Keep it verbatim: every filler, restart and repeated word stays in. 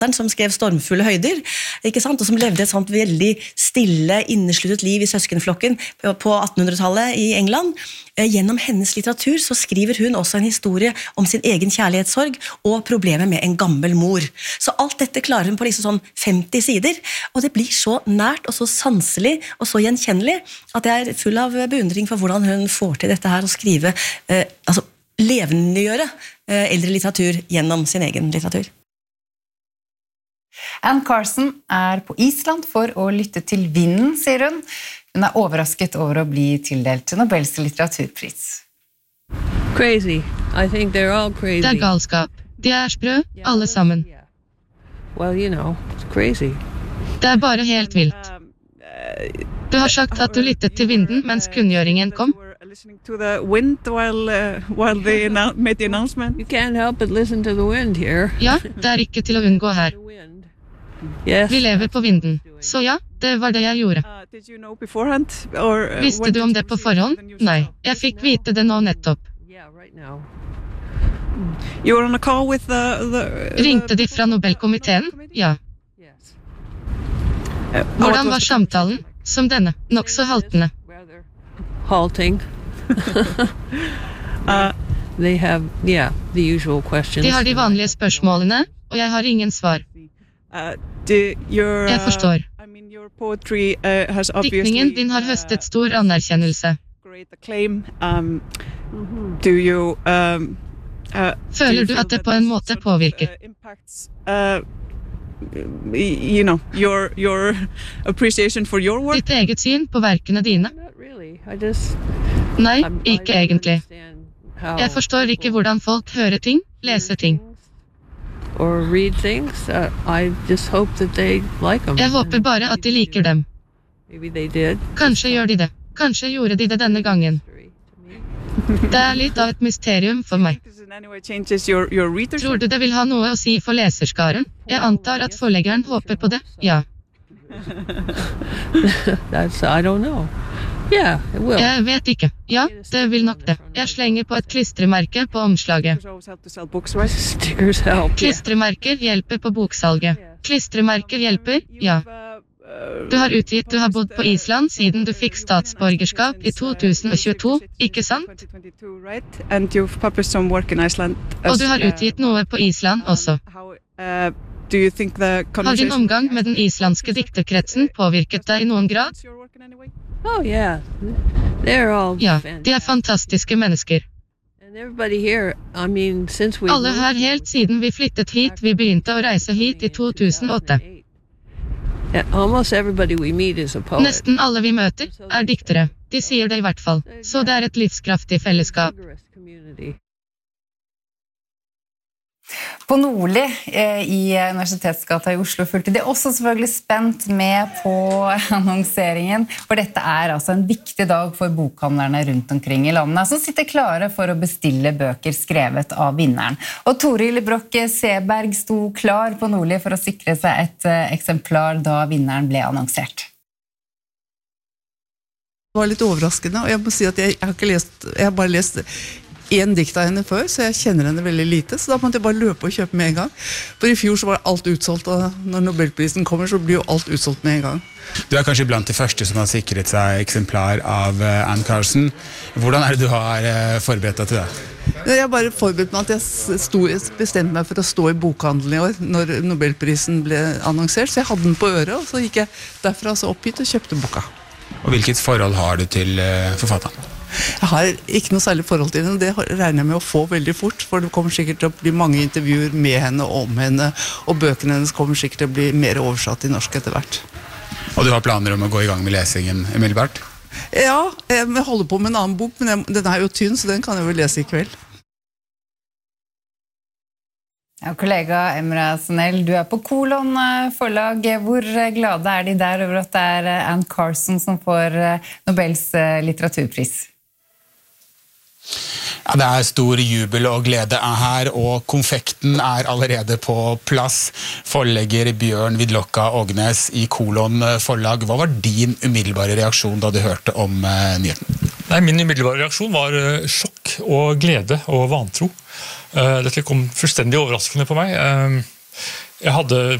som skrev Stormfulle høyder, ikke sant? Og som levde et sånt veldig stille, innesluttet liv i søskenflokken på attenhundretallet i England. Gjennom hennes litteratur så skriver hun også en historie om sin egen kjærlighetssorg og problemet med en gammel mor. Så alt dette klarer hun på liksom sånn femti sider, og det blir så nært og så sanselig og så gjenkjennelig at jeg er full av beundring for hvordan hun får til dette her og skrive, eh, altså levendegjøre eh, eldre litteratur gjennom sin egen litteratur. Anne Carson er på Island for å lytte til vinden, sier hun. Hun er overrasket over å bli tildelt Nobels litteraturpris. Crazy. I think they're all crazy. Det er galskap. De er sprø, alle sammen. Well, you know, it's crazy. Det er bare helt vilt. Du har sagt at du lyttet til vinden mens kunngjøringen kom. Listening to the wind while uh, while they annou- made the announcement. You can't help but listen to the wind here. Ja, det er ikke til å unngå her. Yes. Vi lever på vinden. Så ja, det var det jeg gjorde. Uh, did you know beforehand, or, uh, Visste when du did om you det på receive forhånd? the news Nei, yourself? jeg fikk vite det nå nettopp. Yeah, right now. You were on a call with the, the, Ringte de fra Nobelkomiteen? Ja. Yes. Uh, Hvordan var samtalen? Som denne, nok så haltende. Rather halting. uh, They have, yeah, the usual questions. De har de vanlige spørsmålene, og jeg har ingen svar. uh, the, your, Jeg uh, forstår. I mean, your poetry uh, has obviously Diktningen din har høstet stor anerkjennelse. great acclaim. Um, do you um, uh, Føler du at det på en måte påvirker? uh, impacts uh, you know your your appreciation for your work? Ditt eget syn på verkene dine? Not really. I just Nei, I'm- I ikke don't egentlig. understand how Jeg forstår ikke hvordan folk hører ting, leser ting. or read things. Uh, I just hope that they like them. Jeg håper bare at de liker dem. Maybe they did. Kanskje gjør de det. Kanskje gjorde de det denne gangen. Det er litt av et mysterium for meg. This in any way changes your your readership? Tror du det vil ha noe å si for leserskaren? Jeg antar at forleggeren håper på det, ja. That's I don't know. Yeah, it will. Jeg vet ikke. Ja, det vil nok det. Jeg slenger på et klistremerke på omslaget. Stickers always help to sell books, right? Stickers help. Yeah. Klistremerker hjelper på boksalget. Klistremerker hjelper, ja. Du har utgitt du har bodd på Island siden du fikk statsborgerskap i to tusen tjueto, ikke sant? twenty twenty-two, right? And you've published some work in Iceland. Og du har utgitt noe på Island også. How uh, do you think the Har din conversation omgang med den islandske dikterkretsen påvirket deg i noen grad? your work in any way? Oh yeah, they're all Ja, fantastic. de er fantastiske mennesker. And everybody here. I mean, since we Alle moved her helt siden vi flyttet hit, vi begynte å reise hit i to tusen åtte. Yeah, almost everybody we meet is a poet. Nesten alle vi møter, er diktere. De sier det i hvert fall. Så det er et livskraftig fellesskap. Vigorous community. På Nordli eh, i Universitetsgata i Oslo fulgte de også selvfølgelig spent med på annonseringen, for dette er altså en viktig dag for bokhandlerne rundt omkring i landet, som sitter klare for å bestille bøker skrevet av vinneren. Og Toril Broch Seberg sto klar på Nordli for å sikre seg et eh, eksemplar da vinneren ble annonsert. Det var litt overraskende, og jeg må si at jeg, jeg har ikke lest, jeg har bare lest en dikt av henne før, så jeg kjenner henne veldig lite, så da måtte jeg bare løpe og kjøpe med en gang. For i fjor så var alt utsolgt, og når Nobelprisen kommer så blir jo alt utsolgt med en gang. Du er kanskje blant de første som har sikret seg eksemplar av uh, Anne Carson. Hvordan er det du har uh, forberedt deg til det? Jeg har bare forberedt meg at jeg sto, bestemte meg for å stå i bokhandelen i år, når Nobelprisen ble annonsert, så jeg hadde den på øret, og så gikk jeg derfra så opp hit og kjøpte boka. Og hvilket forhold har du til uh, forfatteren? Jeg har ikke noe særlig forhold til henne, det regner jeg med å få veldig fort, for det kommer sikkert til å bli mange intervjuer med henne og om henne, og bøkene hennes kommer sikkert til å bli mer oversatt i norsk etter hvert. Og du har planer om å gå i gang med lesingen umiddelbart? Ja, jeg holder på med en annen bok, men jeg, den er jo tynn, så den kan jeg vel lese i kveld. Ja, kollega Emra Sonell, du er på Kolon forlag. Hvor glade er de der over at det er Anne Carson som får Nobels litteraturpris? Ja, det er stor jubel og glede er her, og konfekten er allerede på plass. Forlegger Bjørn Vidlokka Ågnes i Kolon forlag. Hva var din umiddelbare reaksjon da du hørte om uh, nyheten? Nei, min umiddelbare reaksjon var uh, sjokk og glede og vantro. Uh, dette kom fullstendig overraskende på meg. Uh, Jeg hadde